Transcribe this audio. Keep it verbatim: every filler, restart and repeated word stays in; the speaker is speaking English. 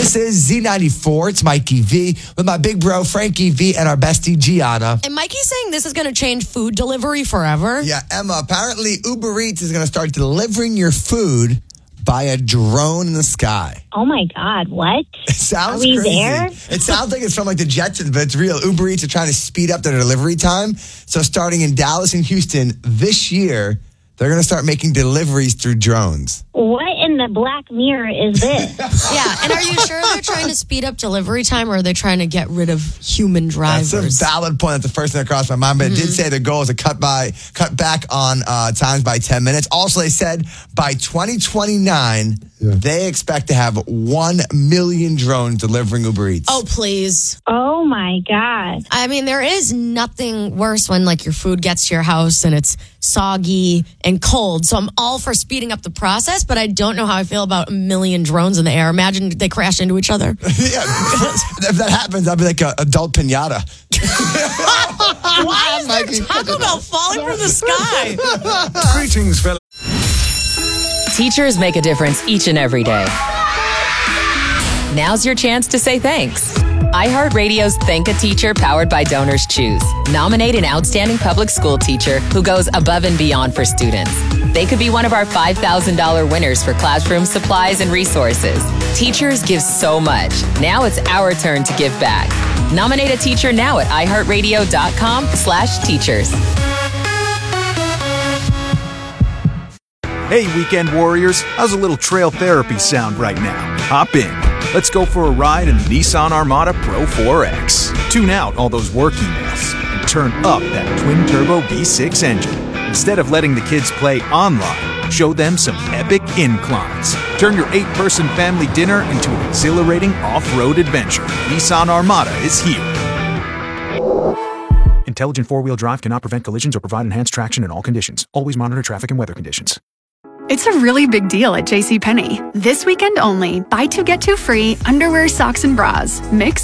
This is Z ninety-four. It's Mikey V with my big bro, Frankie V, and our bestie, Gianna. And Mikey's saying this is going to change food delivery forever. Yeah, Emma, apparently Uber Eats is going to start delivering your food by a drone in the sky. Oh my God, what? It sounds Are we crazy. there? It sounds like it's from like the Jetsons, but it's real. Uber Eats are trying to speed up their delivery time. So starting in Dallas and Houston this year, they're going to start making deliveries through drones. What in the Black Mirror is this? Yeah, and are you sure they're trying to speed up delivery time, or are they trying to get rid of human drivers? That's a valid point. That's the first thing that crossed my mind. But mm-hmm. it did say the goal is to cut by cut back on uh, times by ten minutes. Also, they said by twenty twenty-nine, yeah. they expect to have one million drones delivering Uber Eats. Oh, please. Oh, my God. I mean, there is nothing worse when, like, your food gets to your house and it's soggy and cold. So I'm all for speeding up the process, but I don't know how I feel about a million drones in the air. Imagine they crash into each other. Yeah, if that happens, I'll be like an adult pinata. Why is there Taco Bell falling from the sky? Greetings, fellas. Teachers make a difference each and every day. Now's your chance to say thanks. iHeartRadio's Thank a Teacher powered by Donors Choose. Nominate an outstanding public school teacher who goes above and beyond for students. They could be one of our five thousand dollars winners for classroom supplies and resources. Teachers give so much. Now it's our turn to give back. Nominate a teacher now at iHeartRadio.com slash teachers. Hey, weekend warriors, how's a little trail therapy sound right now? Hop in. Let's go for a ride in the Nissan Armada Pro four X. Tune out all those work emails and turn up that twin-turbo V six engine. Instead of letting the kids play online, show them some epic inclines. Turn your eight-person family dinner into an exhilarating off-road adventure. Nissan Armada is here. Intelligent four-wheel drive cannot prevent collisions or provide enhanced traction in all conditions. Always monitor traffic and weather conditions. It's a really big deal at JCPenney. This weekend only, buy two, get two free underwear, socks, and bras. Mix